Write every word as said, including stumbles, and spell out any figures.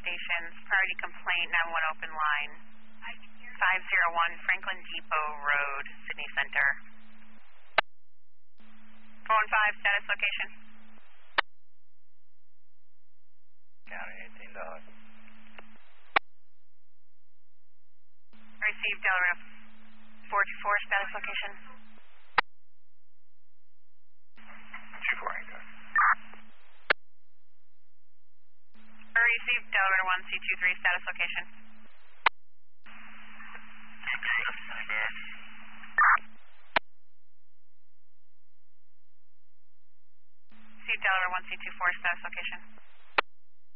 stations. Priority complaint, nine one open line. five zero one Franklin Depot Road, Sydney Center. four one five, status location. County eighteen dollars. Received Delaware four two four, status location. two four Anchor. Received Delaware one C two three, status location. Received Delaware one C two four, status location.